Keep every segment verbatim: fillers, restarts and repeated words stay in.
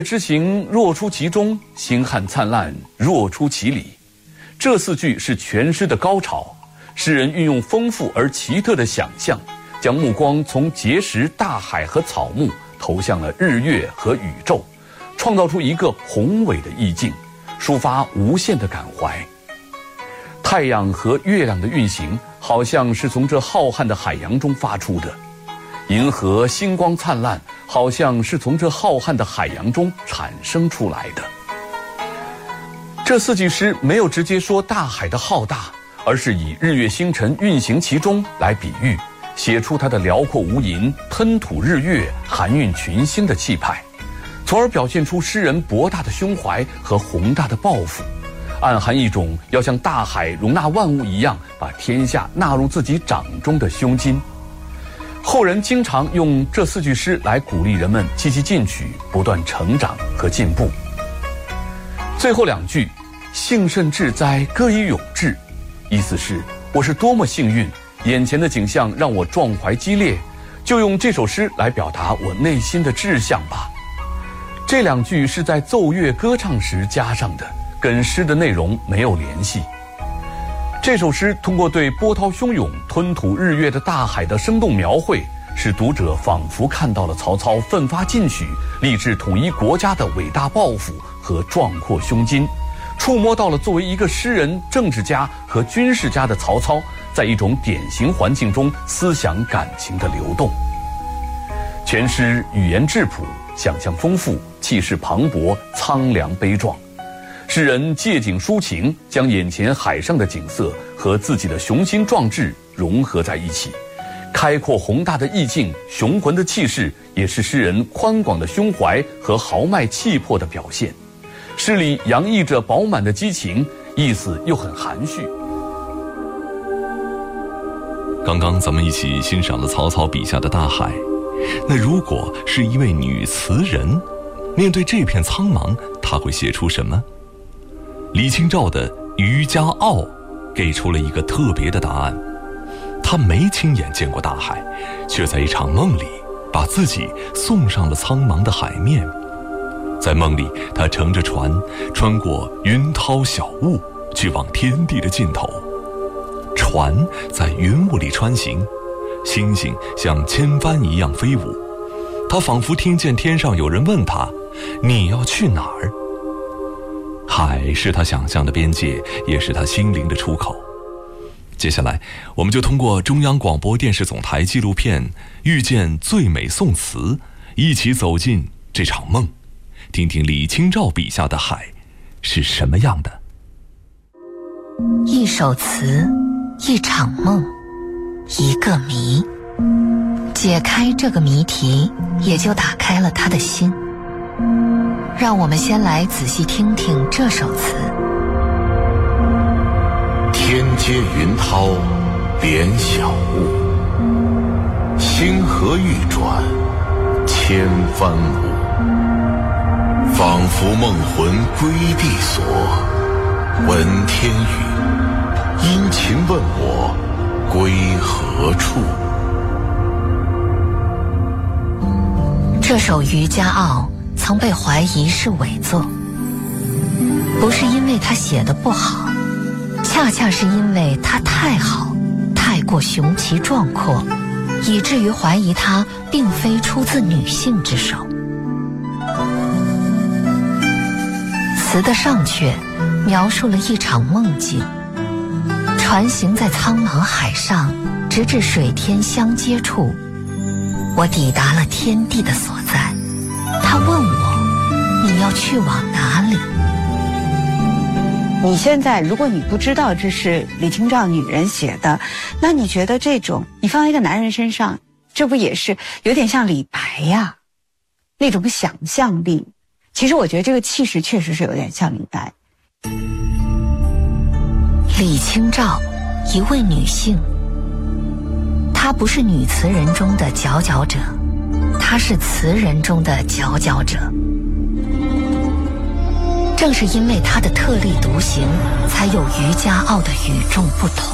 之行若出其中，星汉灿烂若出其里。这四句是全诗的高潮，诗人运用丰富而奇特的想象，将目光从碣石、大海和草木投向了日月和宇宙，创造出一个宏伟的意境，抒发无限的感怀。太阳和月亮的运行，好像是从这浩瀚的海洋中发出的；银河星光灿烂，好像是从这浩瀚的海洋中产生出来的。这四句诗没有直接说大海的浩大，而是以日月星辰运行其中来比喻，写出它的辽阔无垠、吞吐日月、含蕴群星的气派，从而表现出诗人博大的胸怀和宏大的抱负，暗含一种要像大海容纳万物一样，把天下纳入自己掌中的胸襟。后人经常用这四句诗来鼓励人们积极进取，不断成长和进步。最后两句幸甚至哉，歌以咏志，意思是我是多么幸运，眼前的景象让我壮怀激烈，就用这首诗来表达我内心的志向吧。这两句是在奏乐歌唱时加上的，跟诗的内容没有联系。这首诗通过对波涛汹涌、吞吐日月的大海的生动描绘，使读者仿佛看到了曹操奋发进取、立志统一国家的伟大抱负和壮阔胸襟，触摸到了作为一个诗人、政治家和军事家的曹操，在一种典型环境中思想感情的流动。全诗语言质朴，想象丰富，气势磅礴，苍凉悲壮。诗人借景抒情，将眼前海上的景色和自己的雄心壮志融合在一起，开阔宏大的意境、雄浑的气势，也是诗人宽广的胸怀和豪迈气魄的表现。诗里洋溢着饱满的激情，意思又很含蓄。 刚刚咱们一起欣赏了曹操笔下的大海，那如果是一位女词人，面对这片苍茫，她会写出什么？李清照的《渔家傲》给出了一个特别的答案。他没亲眼见过大海，却在一场梦里把自己送上了苍茫的海面。在梦里，他乘着船穿过云涛小雾，去往天地的尽头。船在云雾里穿行，星星像千帆一样飞舞。他仿佛听见天上有人问他：你要去哪儿？海是他想象的边界，也是他心灵的出口。接下来，我们就通过中央广播电视总台纪录片《遇见最美宋词》，一起走进这场梦，听听李清照笔下的海是什么样的。 一首词，一场梦，一个谜。解开这个谜题，也就打开了他的心。让我们先来仔细听听这首词。 天接云涛连小雾，星河欲转千帆舞。仿佛梦魂归地所，闻天语，殷勤问我归何处。 这首《渔家傲》曾被怀疑是伪作，不是因为他写的不好，恰恰是因为他太好，太过雄奇壮阔，以至于怀疑他并非出自女性之手。词的上阙描述了一场梦境，船行在苍茫海上，直至水天相接处，我抵达了天地的所在。他问我，你要去往哪里？ 你现在如果你不知道这是李清照女人写的，那你觉得这种你放在一个男人身上，这不也是有点像李白呀？那种想象力，其实我觉得这个气势确实是有点像李白。 李清照，一位女性，她不是女词人中的佼佼者，她是词人中的佼佼者。正是因为她的特立独行，才有《渔家傲》的与众不同。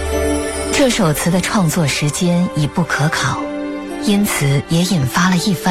这首词的创作时间已不可考，因此也引发了一番